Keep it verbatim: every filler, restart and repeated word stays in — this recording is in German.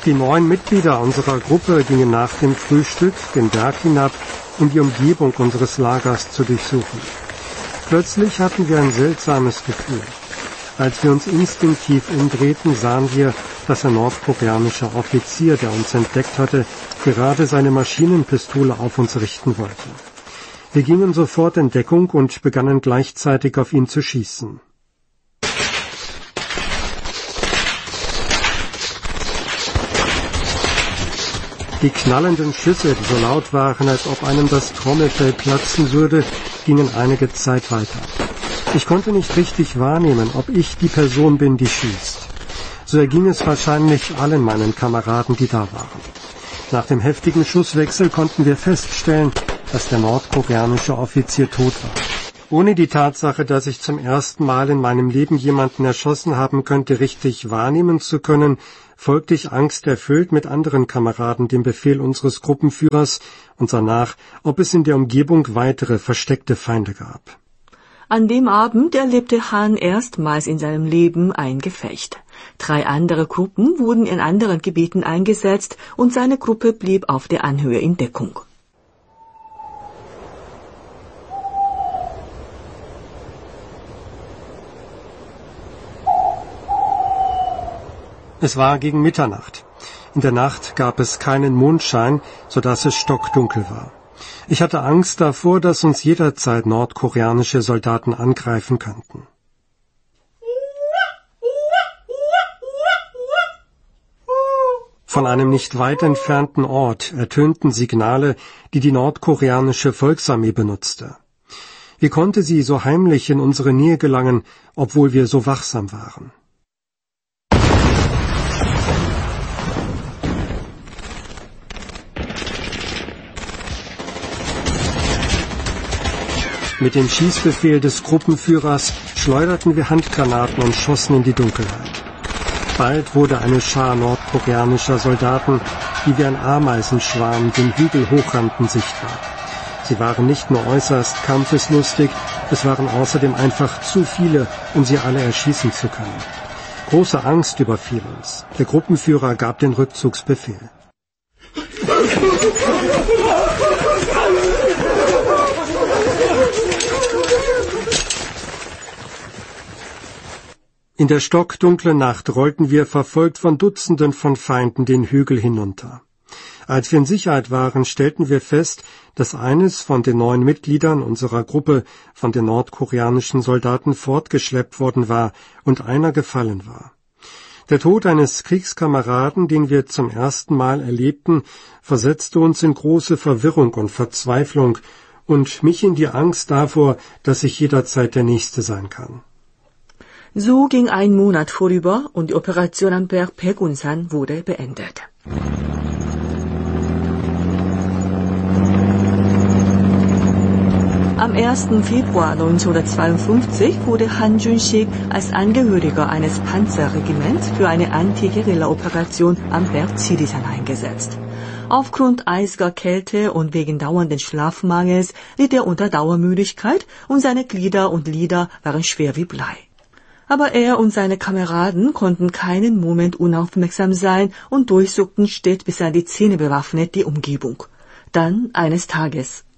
Die neun Mitglieder unserer Gruppe gingen nach dem Frühstück den Berg hinab, um die Umgebung unseres Lagers zu durchsuchen. Plötzlich hatten wir ein seltsames Gefühl. Als wir uns instinktiv umdrehten, sahen wir, dass ein nordkoreanischer Offizier, der uns entdeckt hatte, gerade seine Maschinenpistole auf uns richten wollte. Wir gingen sofort in Deckung und begannen gleichzeitig auf ihn zu schießen. Die knallenden Schüsse, die so laut waren, als ob einem das Trommelfell platzen würde, gingen einige Zeit weiter. Ich konnte nicht richtig wahrnehmen, ob ich die Person bin, die schießt. So erging es wahrscheinlich allen meinen Kameraden, die da waren. Nach dem heftigen Schusswechsel konnten wir feststellen, dass der nordkoreanische Offizier tot war. Ohne die Tatsache, dass ich zum ersten Mal in meinem Leben jemanden erschossen haben könnte, richtig wahrnehmen zu können, folgte ich angsterfüllt mit anderen Kameraden dem Befehl unseres Gruppenführers und sah nach, ob es in der Umgebung weitere versteckte Feinde gab. An dem Abend erlebte Han erstmals in seinem Leben ein Gefecht. Drei andere Gruppen wurden in anderen Gebieten eingesetzt und seine Gruppe blieb auf der Anhöhe in Deckung. Es war gegen Mitternacht. In der Nacht gab es keinen Mondschein, so dass es stockdunkel war. Ich hatte Angst davor, dass uns jederzeit nordkoreanische Soldaten angreifen könnten. Von einem nicht weit entfernten Ort ertönten Signale, die die nordkoreanische Volksarmee benutzte. Wie konnte sie so heimlich in unsere Nähe gelangen, obwohl wir so wachsam waren? Mit dem Schießbefehl des Gruppenführers schleuderten wir Handgranaten und schossen in die Dunkelheit. Bald wurde eine Schar nordkoreanischer Soldaten, die wie ein Ameisenschwarm den Hügel hochrannten, sichtbar. Sie waren nicht nur äußerst kampfeslustig, es waren außerdem einfach zu viele, um sie alle erschießen zu können. Große Angst überfiel uns. Der Gruppenführer gab den Rückzugsbefehl. In der stockdunklen Nacht rollten wir, verfolgt von Dutzenden von Feinden, den Hügel hinunter. Als wir in Sicherheit waren, stellten wir fest, dass eines von den neun Mitgliedern unserer Gruppe von den nordkoreanischen Soldaten fortgeschleppt worden war und einer gefallen war. Der Tod eines Kriegskameraden, den wir zum ersten Mal erlebten, versetzte uns in große Verwirrung und Verzweiflung und mich in die Angst davor, dass ich jederzeit der Nächste sein kann. So ging ein Monat vorüber und die Operation am Berg Baegunsan wurde beendet. Am ersten Februar neunzehnhundertzweiundfünfzig wurde Han Jun-sik als Angehöriger eines Panzerregiments für eine Anti-Guerilla-Operation am Berg Zirissan eingesetzt. Aufgrund eisiger Kälte und wegen dauernden Schlafmangels litt er unter Dauermüdigkeit und seine Glieder und Lider waren schwer wie Blei. Aber er und seine Kameraden konnten keinen Moment unaufmerksam sein und durchsuchten stets bis an die Zähne bewaffnet die Umgebung. Dann, eines Tages,